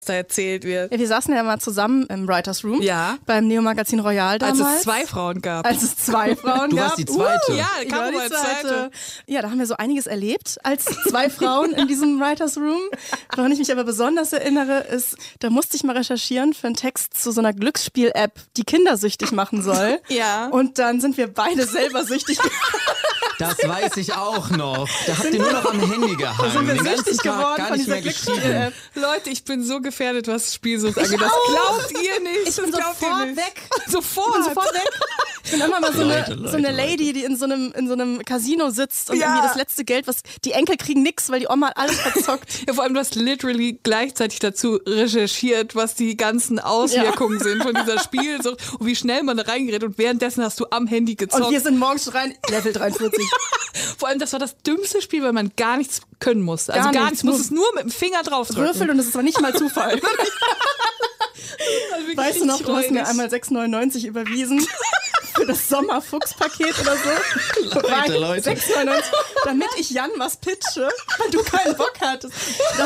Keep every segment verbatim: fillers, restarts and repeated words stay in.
da erzählt wird. Ja, wir saßen ja mal zusammen im Writers Room. Ja. Beim Neo-Magazin Royal damals. Als es zwei Frauen gab. Als es zwei Frauen Du gab. warst die zweite. Uh, ja, Ich war Caro die war die zweite. zweite. Ja, da haben wir so einiges erlebt als zwei Frauen in diesem Writers Room. Woran ich mich aber besonders erinnere, ist, da musste ich mal recherchieren für einen Text zu so einer Glücksspiel-App, die Kinder süchtig machen soll. Ja. Und dann sind wir beide selber süchtig Das weiß ich auch noch. Da habt ihr nur noch am Handy gehangen. sind wir Den ganzen süchtig Tag geworden gar von nicht dieser mehr geschrieben. Glücksspiel-App. Leute, ich bin so gefährdet, was Spielsucht angeht. Das auch. glaubt ihr nicht. Ich bin das glaubt sofort ihr nicht. weg. Sofort. Ich bin sofort weg. Ich bin immer mal so, Leute, eine, Leute, so eine Leute. Lady, die in so einem, in so einem Casino sitzt und Ja. irgendwie das letzte Geld, was die Enkel kriegen nix, weil die Oma hat alles verzockt. Ja, vor allem, du hast literally gleichzeitig dazu recherchiert, was die ganzen Auswirkungen Ja. sind von dieser Spielsucht und wie schnell man da reingerät und währenddessen hast du am Handy gezockt. Und wir sind morgens schon rein, Level dreiundvierzig. Vor allem, das war das dümmste Spiel, weil man gar nichts können musste. Also Gar gar nichts, nichts, musstest nur mit dem Finger drauf drücken. Würfel und es ist zwar nicht mal Zufall. Also wirklich Weißt du noch, richtig du hast mir räudig. einmal sechs neunundneunzig überwiesen für das Sommerfuchspaket oder so. Leute, Leute. sechs neunundneunzig, damit ich Jan was pitche, weil du keinen Bock hattest. Da,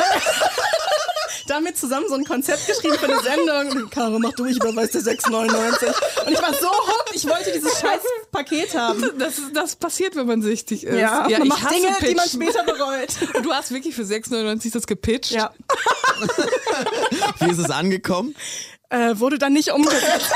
damit zusammen so ein Konzept geschrieben für eine Sendung. Und Caro, mach du, ich überweise dir sechs neunundneunzig. Und ich war so hooked, ich wollte dieses scheiß Paket haben. Das, das passiert, wenn man süchtig ist. Ja, man ich macht hasse Dinge, die man Pitchen. später bereut. Und du hast wirklich für sechs neunundneunzig das gepitcht? Ja. Wie ist es angekommen? Äh, wurde dann nicht umgesetzt.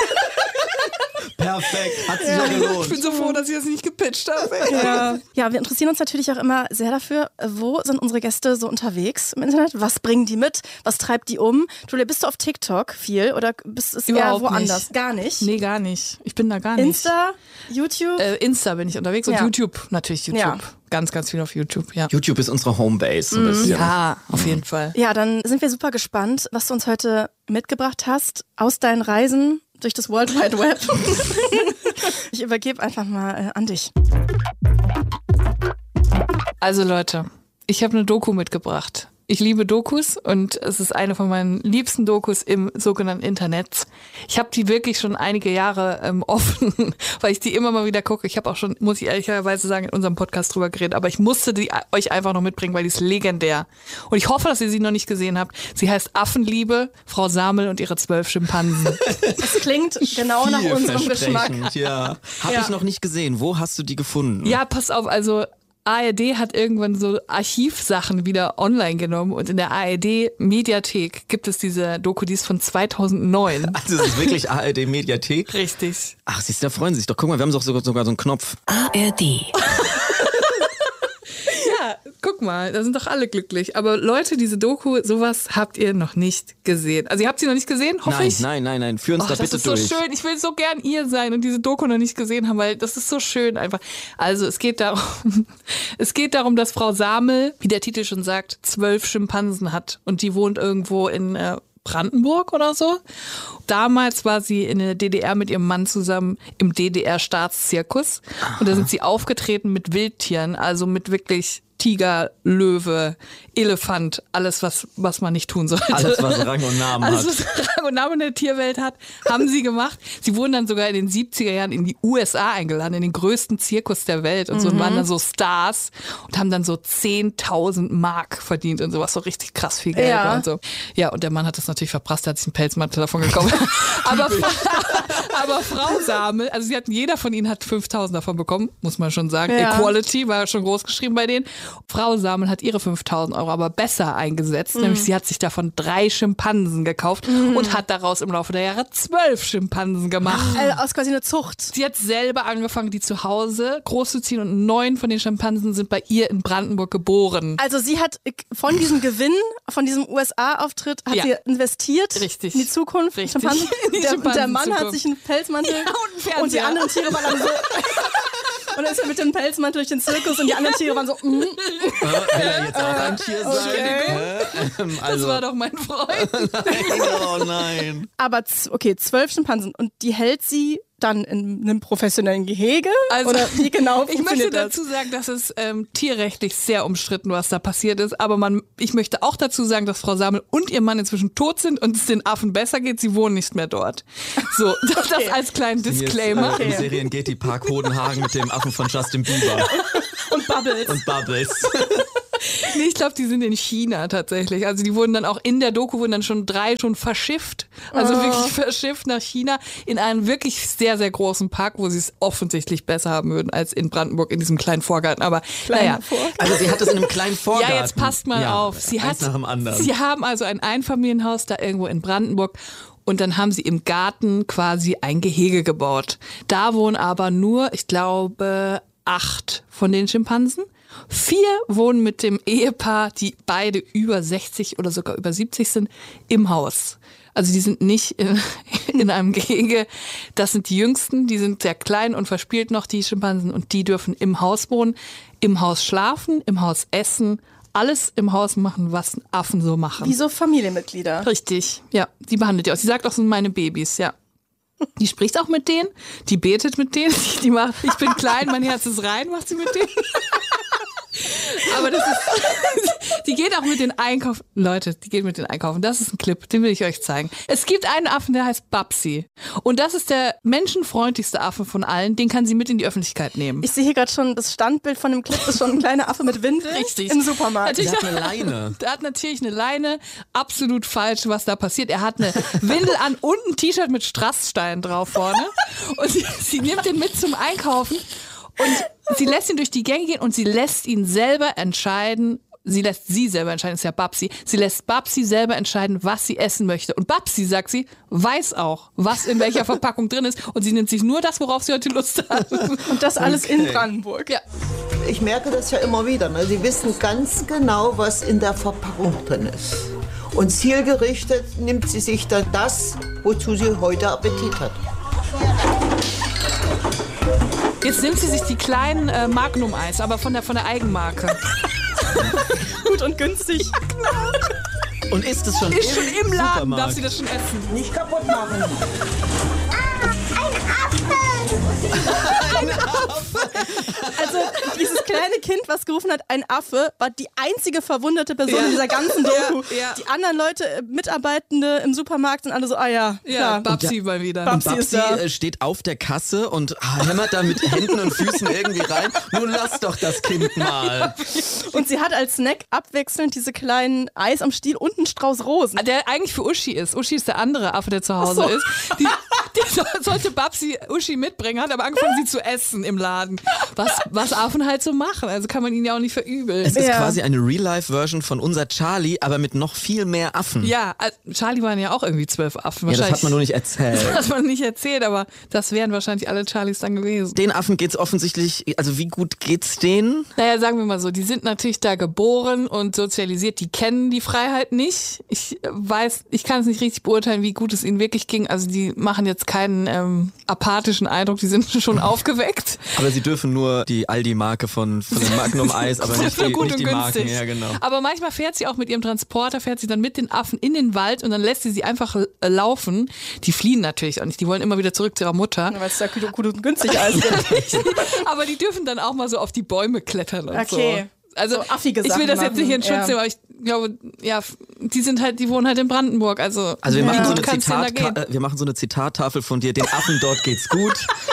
Perfekt, hat sich ja, Ich bin gelohnt. so froh, dass ich das nicht gepitcht habe. Ja. ja, wir interessieren uns natürlich auch immer sehr dafür, wo sind unsere Gäste so unterwegs im Internet? Was bringen die mit? Was treibt die um? Julia, bist du auf TikTok viel oder bist es eher Überhaupt woanders? nicht. Gar nicht? Nee, gar nicht. Ich bin da gar nicht. Insta, YouTube? Äh, Insta bin ich unterwegs und Ja. YouTube, natürlich YouTube. Ja. Ganz, ganz viel auf YouTube, ja. YouTube ist unsere Homebase so ein bisschen. Ja, auf jeden Fall. Ja, dann sind wir super gespannt, was du uns heute mitgebracht hast aus deinen Reisen durch das World Wide Web. Ich übergebe einfach mal äh, an dich. Also Leute, ich habe eine Doku mitgebracht. Ich liebe Dokus und es ist eine von meinen liebsten Dokus im sogenannten Internet. Ich habe die wirklich schon einige Jahre ähm, offen, weil ich die immer mal wieder gucke. Ich habe auch schon, muss ich ehrlicherweise sagen, in unserem Podcast drüber geredet, aber ich musste die euch einfach noch mitbringen, weil die ist legendär. Und ich hoffe, dass ihr sie noch nicht gesehen habt. Sie heißt Affenliebe, Frau Samel und ihre zwölf Schimpansen. Das klingt genau nach unserem Geschmack. Vielversprechend, Ja. Hab Ja. ich noch nicht gesehen. Wo hast du die gefunden? Ja, pass auf, also A R D hat irgendwann so Archivsachen wieder online genommen und in der A R D-Mediathek gibt es diese Doku, die ist von zweitausendneun. Also es ist wirklich A R D-Mediathek. Richtig. Ach, siehst du, da freuen sie sich doch. Guck mal, wir haben doch sogar, sogar so einen Knopf. A R D. Ja, guck mal, da sind doch alle glücklich. Aber Leute, diese Doku, sowas habt ihr noch nicht gesehen. Also ihr habt sie noch nicht gesehen, hoffe Nein, ich. nein, nein, nein. Führ uns Oh, da das bitte ist so durch. schön. Ich will so gern ihr sein und diese Doku noch nicht gesehen haben, weil das ist so schön einfach. Also es geht darum, es geht darum, dass Frau Samel, wie der Titel schon sagt, zwölf Schimpansen hat und die wohnt irgendwo in äh, Brandenburg oder so. Damals war sie in der D D R mit ihrem Mann zusammen im D D R-Staatszirkus und da sind sie aufgetreten mit Wildtieren, also mit wirklich Tiger, Löwe, Elefant, alles, was, was man nicht tun sollte. Alles, was Rang und Namen Alles, hat. was Rang und Namen in der Tierwelt hat, haben sie gemacht. Sie wurden dann sogar in den siebziger Jahren in die U S A eingeladen, in den größten Zirkus der Welt und so, und waren dann so Stars und haben dann so zehntausend Mark verdient und sowas, so richtig krass viel Geld Ja. und so. Ja, und der Mann hat das natürlich verprasst, der hat sich einen Pelzmantel davon gekauft. aber, aber Frau Samel, also sie hatten, jeder von ihnen hat fünftausend davon bekommen, muss man schon sagen. Ja. Equality war schon groß geschrieben bei denen. Frau Samel hat ihre fünftausend Euro aber besser eingesetzt, Mhm. nämlich sie hat sich davon drei Schimpansen gekauft und hat daraus im Laufe der Jahre zwölf Schimpansen gemacht. Also aus quasi eine Zucht. Sie hat selber angefangen, die zu Hause großzuziehen und neun von den Schimpansen sind bei ihr in Brandenburg geboren. Also sie hat von diesem Gewinn, von diesem U S A-Auftritt, hat Ja. sie investiert Richtig. in die Zukunft. Richtig. Schimpansen. In die Der, und der Mann hat Schimpansen-Zukunft. sich einen Pelzmantel Ja, und einen Fernseher. und die anderen Tiere waren alle so... Und dann ist er mit dem Pelzmantel durch den Zirkus und die anderen Tiere waren so... Mm. Will er jetzt auch ein Tier sein? okay. Äh, ähm, Das also, war doch mein Freund. oh nein. Aber z- okay, zwölf Schimpansen und die hält sie dann in einem professionellen Gehege? Also, Oder wie genau Ich möchte funktioniert das? dazu sagen, dass es ähm, tierrechtlich sehr umstritten, was da passiert ist. Aber man, ich möchte auch dazu sagen, dass Frau Samel und ihr Mann inzwischen tot sind und es den Affen besser geht. Sie wohnen nicht mehr dort. So, das, das als kleinen Hier ist, Disclaimer. äh, Im Seriengeti Park Hodenhagen mit dem Affen von Justin Bieber Und Bubbles. und Bubbles. Nee, ich glaube, die sind in China tatsächlich. Also die wurden dann auch in der Doku, wurden dann schon drei schon verschifft. Also Oh. wirklich verschifft nach China in einen wirklich sehr, sehr großen Park, wo sie es offensichtlich besser haben würden als in Brandenburg in diesem kleinen Vorgarten. Aber naja. Also sie hat es in einem kleinen Vorgarten. Ja, jetzt passt mal ja, auf. Sie, eins hat, nach dem anderen. sie haben also ein Einfamilienhaus da irgendwo in Brandenburg. Und dann haben sie im Garten quasi ein Gehege gebaut. Da wohnen aber nur, ich glaube, acht von den Schimpansen. Vier wohnen mit dem Ehepaar, die beide über sechzig oder sogar über siebzig sind, im Haus. Also die sind nicht in, in einem Gehege. Das sind die Jüngsten, die sind sehr klein und verspielt noch, die Schimpansen. Und die dürfen im Haus wohnen, im Haus schlafen, im Haus essen, alles im Haus machen, was Affen so machen. Wie so Familienmitglieder. Richtig, ja. Die behandelt die auch. Sie sagt auch, das sind meine Babys, ja. Die spricht auch mit denen, die betet mit denen, die macht, ich bin klein, mein Herz ist rein, macht sie mit denen. Aber das ist, die geht auch mit den Einkaufen. Leute, die geht mit den Einkaufen. Das ist ein Clip, den will ich euch zeigen. Es gibt einen Affen, der heißt Babsi. Und das ist der menschenfreundlichste Affe von allen. Den kann sie mit in die Öffentlichkeit nehmen. Ich sehe hier gerade schon, das Standbild von dem Clip ist schon ein kleiner Affe mit Windel Richtig. im Supermarkt. Natürlich- Der hat eine Leine. Der hat natürlich eine Leine. Absolut falsch, was da passiert. Er hat eine Windel an und ein T-Shirt mit Strasssteinen drauf vorne. Und sie, sie nimmt den mit zum Einkaufen. Und sie lässt ihn durch die Gänge gehen und sie lässt ihn selber entscheiden. Sie lässt sie selber entscheiden, ist ja Babsi. Sie lässt Babsi selber entscheiden, was sie essen möchte. Und Babsi, sagt sie, weiß auch, was in welcher Verpackung drin ist. Und sie nimmt sich nur das, worauf sie heute Lust hat. Und das alles in Brandenburg. Ja. Ich merke das ja immer wieder. Ne? Sie wissen ganz genau, was in der Verpackung drin ist. Und zielgerichtet nimmt sie sich dann das, wozu sie heute Appetit hat. Jetzt nimmt sie sich die kleinen äh, Magnum-Eis, aber von der, von der Eigenmarke. Gut und günstig. Und ist es schon Ist schon im Laden, Supermarkt? darf sie das schon essen. Nicht kaputt machen. Also dieses kleine Kind, was gerufen hat, ein Affe, war die einzige verwundete Person Ja. in dieser ganzen Doku. Ja, ja. Die anderen Leute, äh, Mitarbeitende im Supermarkt sind alle so, ah ja, Ja, klar. Babsi mal wieder. Babsi Babsi ist da. äh, steht auf der Kasse und hämmert da mit Händen und Füßen irgendwie rein. Nun lass doch das Kind mal. Und sie hat als Snack abwechselnd diese kleinen Eis am Stiel und einen Strauß Rosen. Der eigentlich für Uschi ist. Uschi ist der andere Affe, der zu Hause Ach so. ist. Die, die so- sollte Babsi Uschi mitbringen, hat aber angefangen, sie zu essen im Laden. Was, was Affen halt so machen. Also kann man ihnen ja auch nicht verübeln. Es ist Ja. quasi eine Real-Life-Version von unser Charlie, aber mit noch viel mehr Affen. Ja, also Charlie waren ja auch irgendwie zwölf Affen. Ja, das Wahrscheinlich. hat man nur nicht erzählt. Das hat man nicht erzählt, aber das wären wahrscheinlich alle Charlies dann gewesen. Den Affen geht's offensichtlich, also wie gut geht's denen? Naja, sagen wir mal so, die sind natürlich da geboren und sozialisiert, die kennen die Freiheit nicht. Ich weiß, ich kann es nicht richtig beurteilen, wie gut es ihnen wirklich ging. Also die machen jetzt keinen ähm, apathischen Eindruck, die sind schon aufgeweckt. Aber sie dürfen nur die Aldi-Marke von, von dem Magnum-Eis, aber nicht Für die, gut nicht und die Marken. günstig. Ja, genau. Aber manchmal fährt sie auch mit ihrem Transporter, fährt sie dann mit den Affen in den Wald und dann lässt sie sie einfach äh, laufen. Die fliehen natürlich auch nicht, die wollen immer wieder zurück zu ihrer Mutter. Weil es da gut gut und günstig Eis gibt. Aber die dürfen dann auch mal so auf die Bäume klettern und Okay. so. Also So affige ich will Sachen das jetzt nicht in machen, Schutz ja. nehmen, aber ich glaube, ja, die sind halt, die wohnen halt in Brandenburg. Also, Also wir wie machen, so gut eine kann's denen da Zitat, gehen? äh, wir machen so eine Zitattafel von dir. Den Affen dort geht's gut.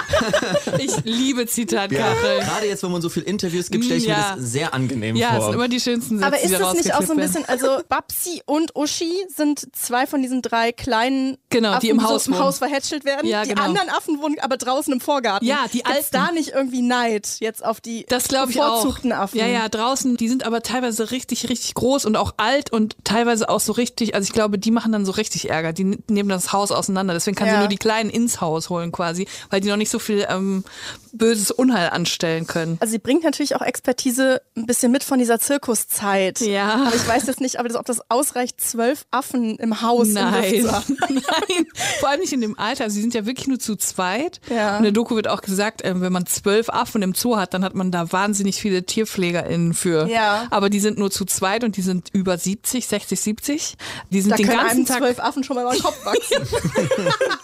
Ich liebe Zitatkacheln. Gerade jetzt, wo man so viel Interviews gibt, stelle ich Ja. mir das sehr angenehm Ja, es vor. sind immer die schönsten Sätze, Aber ist die das nicht auch so ein rausgeknippt bisschen, also Babsi und Uschi sind zwei von diesen drei kleinen Genau, Affen, die im so Haus im wohnen. Haus verhätschelt werden. Ja, die genau. anderen Affen wohnen aber draußen im Vorgarten. Ja, die Gibt's alten. da nicht irgendwie Neid jetzt auf die Das glaube ich auch. bevorzugten Affen? Ja, ja, draußen, die sind aber teilweise richtig, richtig groß und auch alt und teilweise auch so richtig, also ich glaube, die machen dann so richtig Ärger. Die nehmen das Haus auseinander. Deswegen kann Ja. sie nur die Kleinen ins Haus holen quasi, weil die noch nicht so viel ähm, böses Unheil anstellen können. Also sie bringt natürlich auch Expertise ein bisschen mit von dieser Zirkuszeit. Ja. Aber ich weiß jetzt nicht, ob das, ob das ausreicht, zwölf Affen im Haus Nein. im Luft zu haben. Nein, vor allem nicht in dem Alter. Also sie sind ja wirklich nur zu zweit. Ja. Und in der Doku wird auch gesagt, äh, wenn man zwölf Affen im Zoo hat, dann hat man da wahnsinnig viele TierpflegerInnen für. Ja. Aber die sind nur zu zweit und die sind über siebzig, sechzig, siebzig. Die sind Da den können ganzen einem Tag. zwölf Affen schon mal über den Kopf wachsen.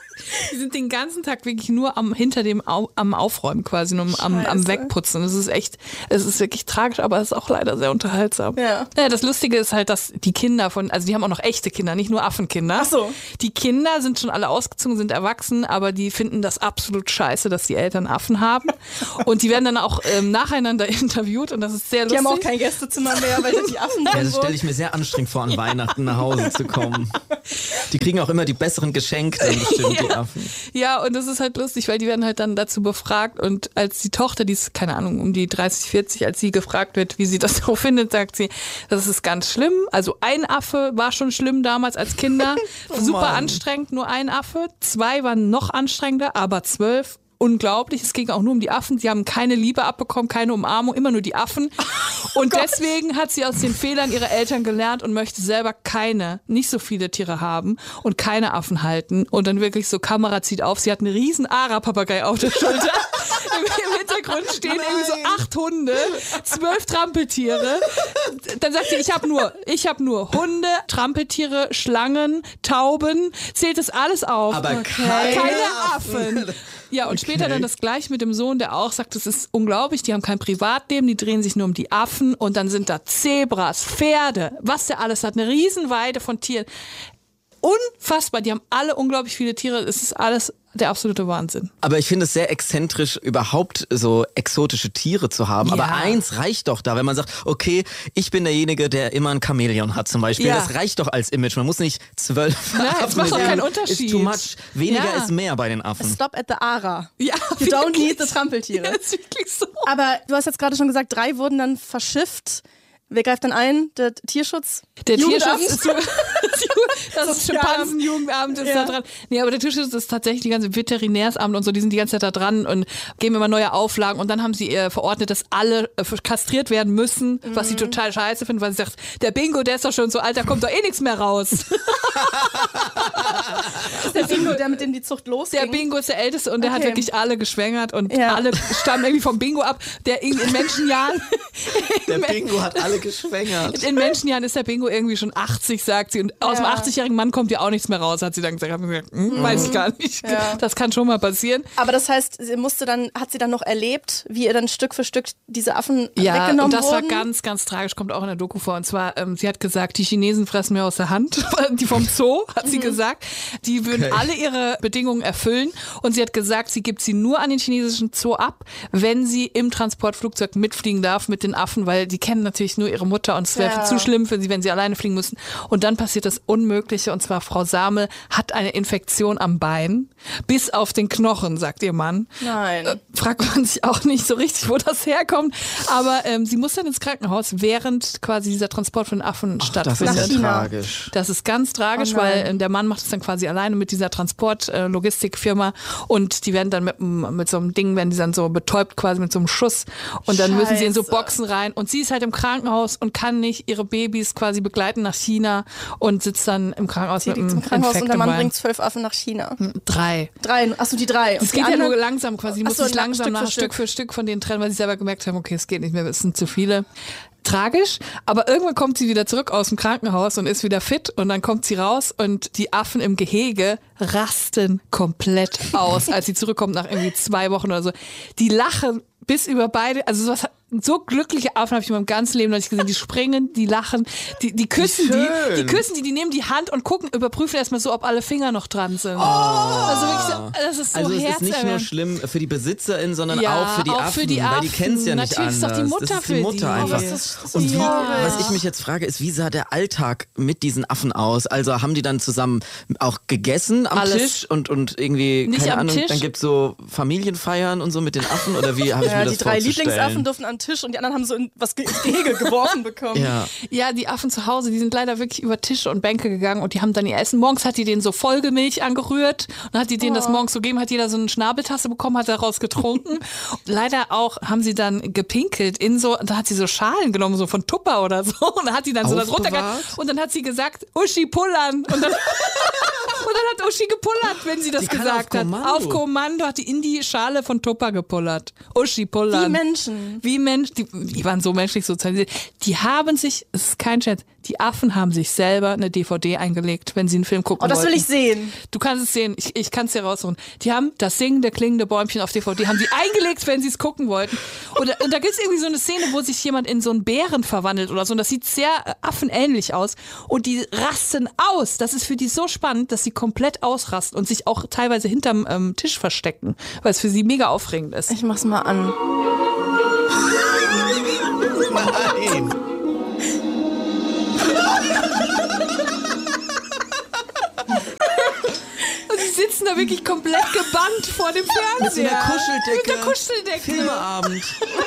Die sind den ganzen Tag wirklich nur am hinter dem Au, am Aufräumen quasi, nur am, am Wegputzen. Das ist echt, es ist wirklich tragisch, aber es ist auch leider sehr unterhaltsam. Ja. Ja, das Lustige ist halt, dass die Kinder von, also die haben auch noch echte Kinder, nicht nur Affenkinder. Ach so. Die Kinder sind schon alle ausgezogen, sind erwachsen, aber die finden das absolut scheiße, dass die Eltern Affen haben. Und die werden dann auch ähm, nacheinander interviewt und das ist sehr lustig. Die haben auch kein Gästezimmer mehr, weil die Affen Ja, drin das stelle ich mir sehr anstrengend vor, an Weihnachten nach Hause zu kommen. Die kriegen auch immer die besseren Geschenke, dann bestimmt die Affen. Ja, und das ist halt lustig, weil die werden halt dann dazu befragt und als die Tochter, die ist, keine Ahnung, um die dreißig, vierzig, als sie gefragt wird, wie sie das so findet, sagt sie, das ist ganz schlimm. Also ein Affe war schon schlimm damals als Kinder, Oh super Mann. anstrengend, nur ein Affe. Zwei waren noch anstrengender, aber zwölf. Unglaublich, es ging auch nur um die Affen. Sie haben keine Liebe abbekommen, keine Umarmung, immer nur die Affen. Und deswegen hat sie aus den Fehlern ihrer Eltern gelernt und möchte selber keine, nicht so viele Tiere haben und keine Affen halten. Und dann wirklich so, Kamera zieht auf, sie hat einen riesen Ara-Papagei auf der Schulter. Im, Im Hintergrund stehen irgendwie so acht Hunde, zwölf Trampeltiere. Dann sagt sie, ich habe nur, ich habe nur Hunde, Trampeltiere, Schlangen, Tauben, zählt das alles auf. Aber Okay. keine keine Affen. Ja, und später dann das gleiche mit dem Sohn, der auch sagt, das ist unglaublich, die haben kein Privatleben, die drehen sich nur um die Affen und dann sind da Zebras, Pferde, was der alles hat, eine Riesenweide von Tieren. Unfassbar, die haben alle unglaublich viele Tiere, es ist alles der absolute Wahnsinn. Aber ich finde es sehr exzentrisch, überhaupt so exotische Tiere zu haben. Ja. Aber eins reicht doch da, wenn man sagt, okay, ich bin derjenige, der immer ein Chamäleon hat zum Beispiel. Ja. Das reicht doch als Image. Man muss nicht zwölf Nein, es Affen macht doch sehen. keinen Unterschied. Ist too much. Weniger Ja. ist mehr bei den Affen. Stop at the Ara. Ja, You don't need the Trampeltiere. Das ist wirklich so. Aber du hast jetzt gerade schon gesagt, drei wurden dann verschifft. Wer greift dann ein? Der Tierschutz? Der Jugendamt? Tierschutz ist das ist Schimpansenjugendamt ist Ja. da dran. Nee, aber der Tierschutz ist tatsächlich die ganze Veterinärsamt und so, die sind die ganze Zeit da dran und geben immer neue Auflagen und dann haben sie äh, verordnet, dass alle äh, kastriert werden müssen, mhm. was sie total scheiße finden, weil sie sagt, der Bingo, der ist doch schon so alt, da kommt doch eh nichts mehr raus. Der Bingo, der mit dem die Zucht losging. Der Bingo ist der Älteste und der Okay. hat wirklich alle geschwängert und Ja. alle stammen irgendwie vom Bingo ab, der in, in Menschenjahren Der Bingo hat alle geschwängert. in Menschenjahren ist der Bingo irgendwie schon achtzig, sagt sie. Und aus dem Ja. achtzigjährigen Mann kommt ja auch nichts mehr raus, hat sie dann gesagt. Hab ich gesagt, hm, weiß ich gar nicht. Ja. Das kann schon mal passieren. Aber das heißt, sie musste dann, hat sie dann noch erlebt, wie ihr dann Stück für Stück diese Affen Ja, weggenommen und das wurden? war ganz, ganz tragisch, kommt auch in der Doku vor. Und zwar, ähm, sie hat gesagt, die Chinesen fressen mir aus der Hand, die vom Zoo, hat sie gesagt. Die würden Okay. alle ihre Bedingungen erfüllen. Und sie hat gesagt, sie gibt sie nur an den chinesischen Zoo ab, wenn sie im Transportflugzeug mitfliegen darf mit den Affen, weil die kennen natürlich nur ihre Mutter und es wäre Ja. zu schlimm für sie, wenn sie alleine fliegen müssen. Und dann passiert das Unmögliche, und zwar Frau Samel hat eine Infektion am Bein, bis auf den Knochen, sagt ihr Mann. Nein. Äh, fragt man sich auch nicht so richtig, wo das herkommt. Aber ähm, sie muss dann ins Krankenhaus, während quasi dieser Transport von Affen Das ist stattfindet. ja China. tragisch. Das ist ganz tragisch, Oh nein. weil äh, der Mann macht es dann quasi alleine mit dieser Transport-Logistikfirma und die werden dann mit, m- mit so einem Ding, werden die dann so betäubt quasi mit so einem Schuss und dann müssen sie in so Scheiße. Boxen rein und sie ist halt im Krankenhaus und kann nicht ihre Babys quasi begleiten nach China und sitzt dann im Krankenhaus Sie mit liegt einem im Krankenhaus Infekt und der im Mann Bein. bringt zwölf Affen nach China. Drei. Drei, achso, die drei. Es Und die geht ja anderen- nur langsam quasi. Die Ach muss so, sich lang- langsam Stück nach für Stück Stück. für Stück von denen trennen, weil sie selber gemerkt haben, okay, es geht nicht mehr, es sind zu viele. Tragisch, aber irgendwann kommt sie wieder zurück aus dem Krankenhaus und ist wieder fit und dann kommt sie raus und die Affen im Gehege rasten komplett aus, als sie zurückkommt nach irgendwie zwei Wochen oder so. Die lachen bis über beide, also sowas, so glückliche Affen habe ich in meinem ganzen Leben noch nicht gesehen. Die springen, die lachen, die, die küssen die, schön. die küssen die, die nehmen die Hand und gucken, überprüfen erstmal so, ob alle Finger noch dran sind. Also wirklich, so, das ist so Also es ist nicht nur herzerwärmend. schlimm für die BesitzerInnen, sondern Ja, auch für die auch Affen, für die weil die Affen. kennen es ja nicht Natürlich ist anders. doch die Mutter das ist für die die. Mutter Oh, einfach. was ist das Und wie, traurig. was ich mich jetzt frage, ist, wie sah der Alltag mit diesen Affen aus? Also haben die dann zusammen auch gegessen am Alles. Tisch und, und irgendwie, Nicht keine am Ahnung, Tisch. dann gibt es so Familienfeiern und so mit den Affen oder wie habe ich Ja, mir das die drei vorzustellen? Lieblingsaffen durften an den Tisch und die anderen haben so in was ge- ins Gehege geworfen bekommen. Ja. Ja, die Affen zu Hause, die sind leider wirklich über Tische und Bänke gegangen und die haben dann ihr Essen. Morgens hat die denen so Folgemilch angerührt und hat die denen das morgens so gegeben, hat jeder so eine Schnabeltasse bekommen, hat daraus getrunken. Leider auch haben sie dann gepinkelt in so, da hat sie so Schalen genommen, so von Tupper oder so und da hat die dann so das runtergegangen Aufbewahrt? und dann hat sie gesagt, Uschi pullern und dann, und dann hat Uschi gepullert, wenn sie das Die kann gesagt auf hat. Kommando. Auf Kommando hat die in die Schale von Tupper gepullert. Uschi pullern. Wie Menschen. Wie Mensch, die, die waren so menschlich sozialisiert. Die haben sich, es ist kein Scherz, Die Affen haben sich selber eine D V D eingelegt, wenn sie einen Film gucken Oh, das will wollten. ich sehen. Du kannst es sehen, ich, ich kann es dir raussuchen. Die haben das singende, klingende Bäumchen auf D V D, haben sie eingelegt, wenn sie es gucken wollten. Und, und da gibt es irgendwie so eine Szene, wo sich jemand in so einen Bären verwandelt oder so. Und das sieht sehr äh, affenähnlich aus. Und die rasten aus. Das ist für die so spannend, dass sie komplett ausrasten und sich auch teilweise hinterm ähm, Tisch verstecken, weil es für sie mega aufregend ist. Ich mach's mal an. Nein. Und sie sitzen da wirklich komplett gebannt vor dem Fernseher. Mit so einer Kuscheldecke. Mit der Kuscheldecke. Filmeabend.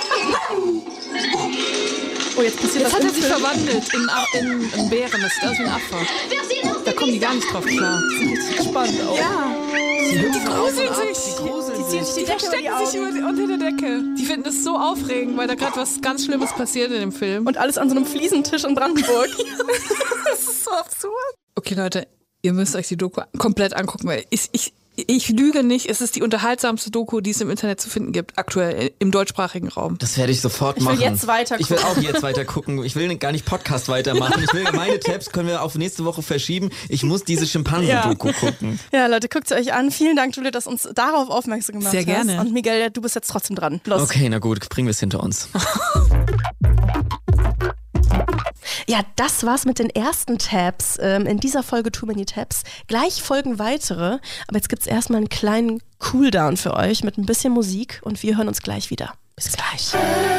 Oh, jetzt passiert Jetzt das hat er im sich Film. verwandelt in, A- in einen Bären. Das sieht aus wie ein Affe. Da kommen die gar nicht drauf klar. Sieht richtig spannend aus. Ja. Die gruseln sich. Die gruseln Die ziehen sich. sich die Die Decke über die verstecken sich Augen. über, unter der Decke. Die finden es so aufregend, weil da gerade was ganz Schlimmes passiert in dem Film. Und alles an so einem Fliesentisch in Brandenburg. das ist so absurd. Okay, Leute, ihr müsst euch die Doku komplett angucken, weil ich, ich, ich lüge nicht. Es ist die unterhaltsamste Doku, die es im Internet zu finden gibt, aktuell im deutschsprachigen Raum. Das werde ich sofort Ich will machen. jetzt weiter Ich will gucken. auch jetzt weiter gucken. Ich will gar nicht Podcast weitermachen. Ich will meine Tabs können wir auf nächste Woche verschieben. Ich muss diese Schimpansen-Doku gucken. Ja, Leute, guckt sie euch an. Vielen Dank, Julia, dass uns darauf aufmerksam gemacht Sehr hast. gerne. Und Miguel, du bist jetzt trotzdem dran. Los. Okay, na gut, bringen wir es hinter uns. Ja, das war's mit den ersten Tabs ähm, in dieser Folge Too Many Tabs. Gleich folgen weitere, aber jetzt gibt's erstmal einen kleinen Cooldown für euch mit ein bisschen Musik und wir hören uns gleich wieder. Bis gleich.